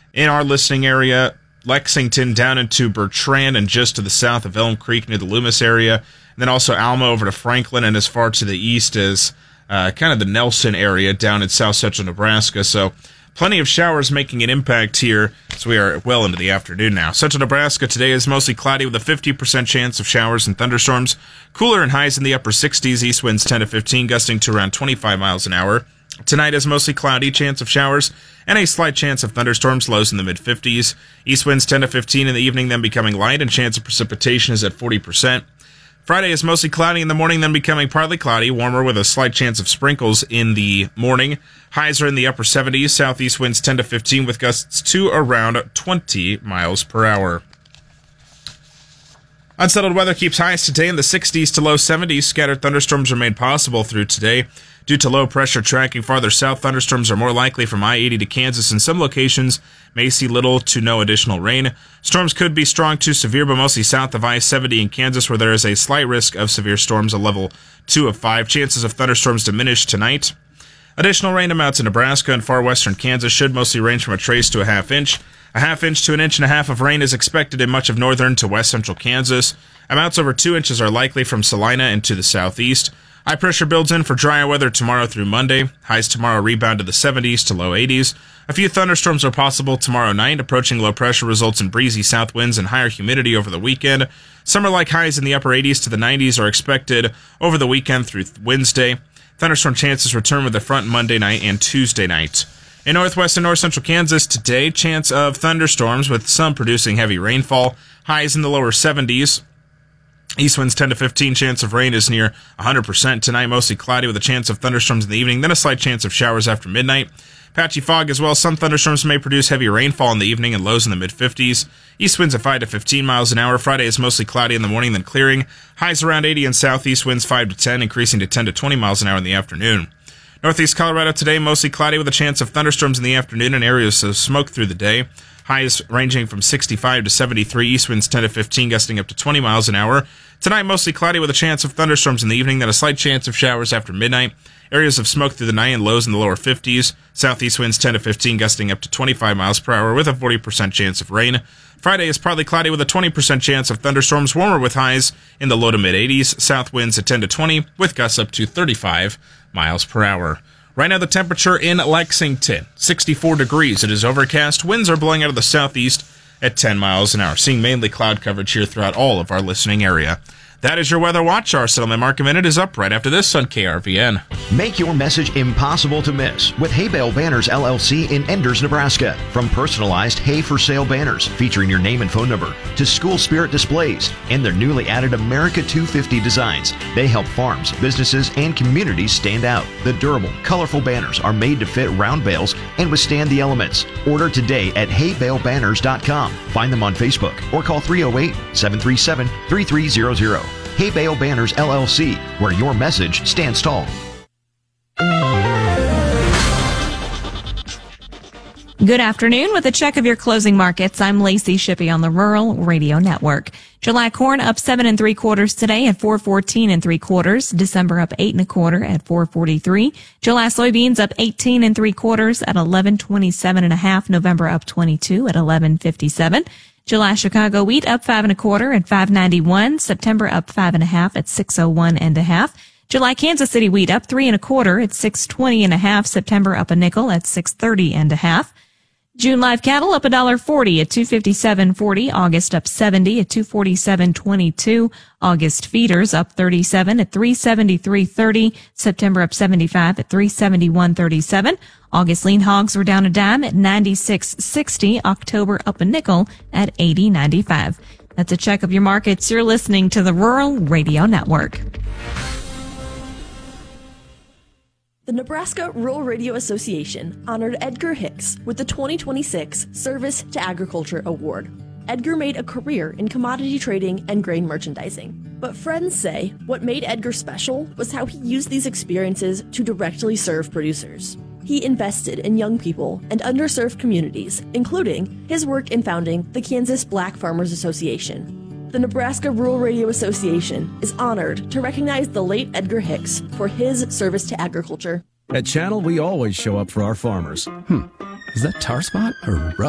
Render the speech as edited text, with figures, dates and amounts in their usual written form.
In our listening area, Lexington down into Bertrand and just to the south of Elm Creek near the Loomis area. And then also Alma over to Franklin and as far to the east as kind of the Nelson area down in south central Nebraska. So plenty of showers making an impact here as we are well into the afternoon now. Central Nebraska today is mostly cloudy with a 50% chance of showers and thunderstorms. Cooler and highs in the upper 60s, east winds 10 to 15, gusting to around 25 miles an hour. Tonight is mostly cloudy, chance of showers, and a slight chance of thunderstorms, lows in the mid-50s. East winds 10 to 15 in the evening, then becoming light, and chance of precipitation is at 40%. Friday is mostly cloudy in the morning, then becoming partly cloudy, warmer with a slight chance of sprinkles in the morning. Highs are in the upper 70s, southeast winds 10 to 15 with gusts to around 20 miles per hour. Unsettled weather keeps highs today in the 60s to low 70s. Scattered thunderstorms are made possible through today. Due to low pressure tracking farther south, thunderstorms are more likely from I-80 to Kansas, and some locations may see little to no additional rain. Storms could be strong to severe, but mostly south of I-70 in Kansas, where there is a slight risk of severe storms, a level 2 of 5. Chances of thunderstorms diminish tonight. Additional rain amounts in Nebraska and far western Kansas should mostly range from a trace to a half inch. A half inch to an inch and a half of rain is expected in much of northern to west central Kansas. Amounts over 2 inches are likely from Salina and to the southeast. High pressure builds in for drier weather tomorrow through Monday. Highs tomorrow rebound to the 70s to low 80s. A few thunderstorms are possible tomorrow night. Approaching low pressure results in breezy south winds and higher humidity over the weekend. Summer-like highs in the upper 80s to the 90s are expected over the weekend through Wednesday. Thunderstorm chances return with the front Monday night and Tuesday night. In northwest and north central Kansas today, chance of thunderstorms with some producing heavy rainfall. Highs in the lower 70s. East winds 10 to 15, chance of rain is near 100%. Tonight, mostly cloudy with a chance of thunderstorms in the evening, then a slight chance of showers after midnight. Patchy fog as well. Some thunderstorms may produce heavy rainfall in the evening and lows in the mid-50s. East winds at 5 to 15 miles an hour. Friday is mostly cloudy in the morning, then clearing. Highs around 80 and southeast winds 5 to 10, increasing to 10 to 20 miles an hour in the afternoon. Northeast Colorado today, mostly cloudy with a chance of thunderstorms in the afternoon and areas of smoke through the day. Highs ranging from 65 to 73, east winds 10 to 15, gusting up to 20 miles an hour. Tonight, mostly cloudy with a chance of thunderstorms in the evening, then a slight chance of showers after midnight. Areas of smoke through the night and lows in the lower 50s. Southeast winds 10 to 15, gusting up to 25 miles per hour with a 40% chance of rain. Friday is partly cloudy with a 20% chance of thunderstorms, warmer with highs in the low to mid-80s. South winds at 10 to 20 with gusts up to 35 miles per hour. Right now, the temperature in Lexington, 64 degrees. It is overcast. Winds are blowing out of the southeast at 10 miles an hour. Seeing mainly cloud coverage here throughout all of our listening area. That is your Weather Watch. Our Settlement Market Minute is up right after this on KRVN. Make your message impossible to miss with Hay Bale Banners LLC in Enders, Nebraska. From personalized hay for sale banners featuring your name and phone number to school spirit displays and their newly added America 250 designs, they help farms, businesses, and communities stand out. The durable, colorful banners are made to fit round bales and withstand the elements. Order today at haybalebanners.com. Find them on Facebook or call 308-737-3300. Hay Bale Banners LLC, where your message stands tall. Good afternoon. With a check of your closing markets, I'm Lacey Shippey on the Rural Radio Network. July corn up 7 3/4 today at 4.14 3/4. December up 8 1/4 at 4.43. July soybeans up 18 3/4 at 11.27 1/2. November up 22 at 11.57. July Chicago wheat up 5 1/4 at 5.91. September up 5 1/2 at 6.01 1/2. July Kansas City wheat up 3 1/4 at 6.20 1/2. September up a nickel at 6.30 1/2. June live cattle up $1.40 at 257.40. August up 70 at 247.22. August feeders up 37 at 373.30. September up 75 at 371.37. August lean hogs were down a dime at 96.60. October up a nickel at 80.95. That's a check of your markets. You're listening to the Rural Radio Network. The Nebraska Rural Radio Association honored Edgar Hicks with the 2026 Service to Agriculture Award. Edgar made a career in commodity trading and grain merchandising. But friends say what made Edgar special was how he used these experiences to directly serve producers. He invested in young people and underserved communities, including his work in founding the Kansas Black Farmers Association. The Nebraska Rural Radio Association is honored to recognize the late Edgar Hicks for his service to agriculture. At Channel, we always show up for our farmers. Is that tar spot or